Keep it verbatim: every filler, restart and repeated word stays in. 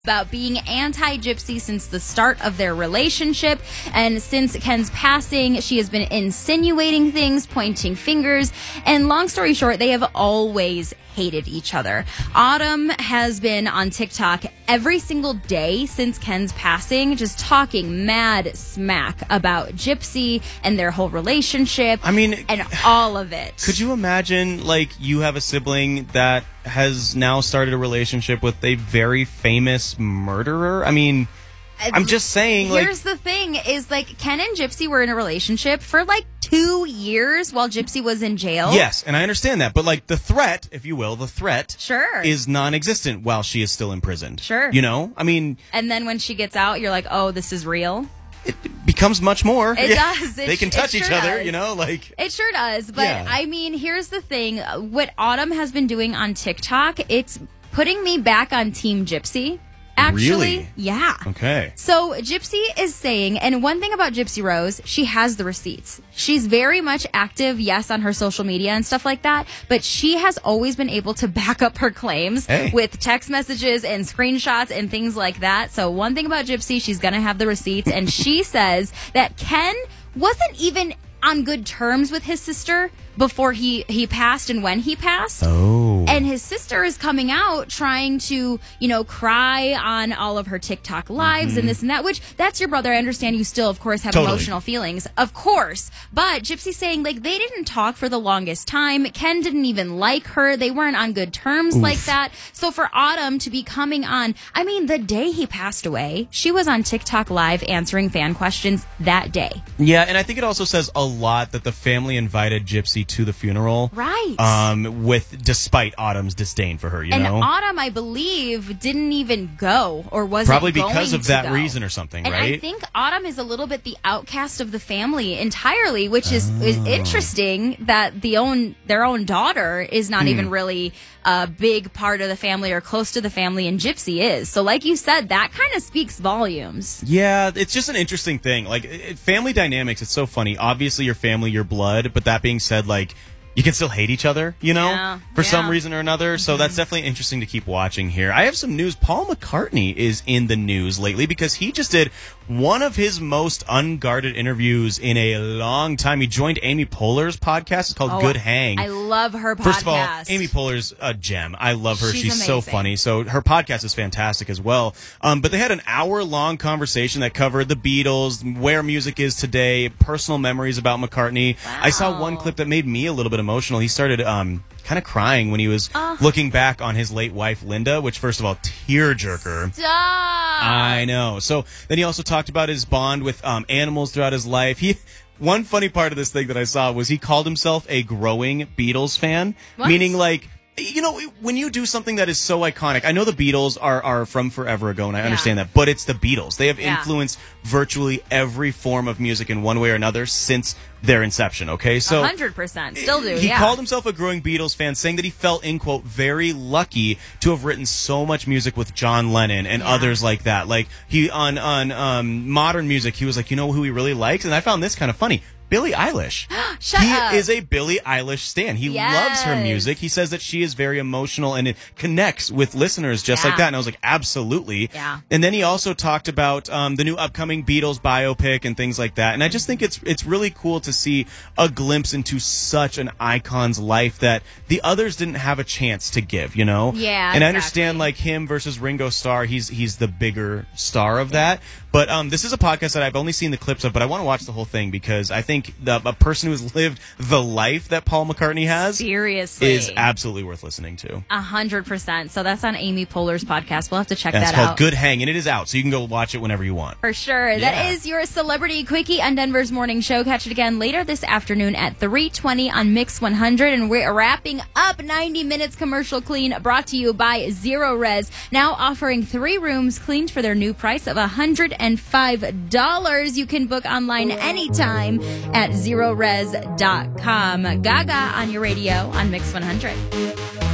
about being anti-Gypsy since the start of their relationship. And since Ken's passing, she has been insinuating things, pointing fingers. And long story short, they have always hated each other. Autumn has been on TikTok every single day since Ken's passing, just talking mad smack about Gypsy and their whole relationship. I mean, and all of it. Could you imagine, like, you have a sibling that has now started a relationship with a very famous murderer? I mean, I'm just saying, like... Here's the thing, is, like, Ken and Gypsy were in a relationship for, like, two years while Gypsy was in jail. Yes, and I understand that. But, like, the threat, if you will, the threat... Sure. ...is non-existent while she is still imprisoned. Sure. You know? I mean... And then when she gets out, you're like, oh, this is real? It becomes much more. It yeah. does. It they can sh- touch sure each other, does. you know? like It sure does. But, yeah. I mean, here's the thing. What Autumn has been doing on TikTok, it's putting me back on Team Gypsy. Actually, really? Yeah. Okay. So Gypsy is saying, and one thing about Gypsy Rose, she has the receipts. She's very much active, yes, on her social media and stuff like that, but she has always been able to back up her claims hey. with text messages and screenshots and things like that. So one thing about Gypsy, she's going to have the receipts, and she says that Ken wasn't even on good terms with his sister before he, he passed and when he passed. Oh. And his sister is coming out trying to, you know, cry on all of her TikTok lives mm-hmm. and this and that, which that's your brother. I understand you still, of course, have totally. emotional feelings. Of course. But Gypsy's saying, like, they didn't talk for the longest time. Ken didn't even like her. They weren't on good terms Oof. like that. So for Autumn to be coming on, I mean, the day he passed away, she was on TikTok Live answering fan questions that day. Yeah, and I think it also says a lot that the family invited Gypsy to the funeral. Right. Um, with despite Autumn's disdain for her, you and know? And Autumn, I believe, didn't even go or wasn't Probably going because of to that go. reason or something, and right? I think Autumn is a little bit the outcast of the family entirely, which is, oh. is interesting that the own their own daughter is not hmm. even really a big part of the family or close to the family, and Gypsy is. So like you said, that kind of speaks volumes. Yeah, it's just an interesting thing. Like, it, family dynamics, it's so funny. Obviously, your family, your blood, but that being said, like, you can still hate each other, you know, yeah, for yeah. some reason or another. So that's definitely interesting to keep watching here. I have some news. Paul McCartney is in the news lately because he just did one of his most unguarded interviews in a long time. He joined Amy Poehler's podcast. It's called oh, Good Hang. I love her podcast. First of all, Amy Poehler's a gem. I love her. She's, She's so funny. So her podcast is fantastic as well. Um, but they had an hour-long conversation that covered the Beatles, where music is today, personal memories about McCartney. Wow. I saw one clip that made me a little bit emotional. He started um, kind of crying when he was uh, looking back on his late wife, Linda, which, first of all, tearjerker. Stop. I know. So then he also talked about his bond with um, animals throughout his life. He... One funny part of this thing that I saw was he called himself a growing Beatles fan, what? meaning like, you know, when you do something that is so iconic, I know the Beatles are, are from forever ago, and I yeah. understand that, but it's the Beatles. They have yeah. influenced virtually every form of music in one way or another since their inception, okay? So one hundred percent. Still do, he yeah. called himself a growing Beatles fan, saying that he felt, in quote, very lucky to have written so much music with John Lennon and yeah. others like that. Like, he, on, on um, modern music, he was like, you know who he really likes? And I found this kind of funny. Billie Eilish. Shut he up. is a Billie Eilish stan. He yes. loves her music. He says that she is very emotional and it connects with listeners just yeah. like that. And I was like, absolutely. Yeah. And then he also talked about um, the new upcoming Beatles biopic and things like that. And I just think it's it's really cool to see a glimpse into such an icon's life that the others didn't have a chance to give, you know? Yeah, And exactly. I understand, like, him versus Ringo Starr, he's he's the bigger star of yeah. that. But um, this is a podcast that I've only seen the clips of, but I want to watch the whole thing because I think the, a person who has lived the life that Paul McCartney has seriously is absolutely worth listening to. A hundred percent. So that's on Amy Poehler's podcast. We'll have to check yeah, that it's called out. Good Hang, and it is out, so you can go watch it whenever you want. For sure. Yeah. That is your Celebrity Quickie on Denver's Morning Show. Catch it again later this afternoon at three twenty on Mix one hundred. And we're wrapping up ninety minutes commercial clean brought to you by Zero Res. Now offering three rooms cleaned for their new price of one hundred five dollars. You can book online anytime at zero res dot com. Gaga on your radio on Mix one hundred.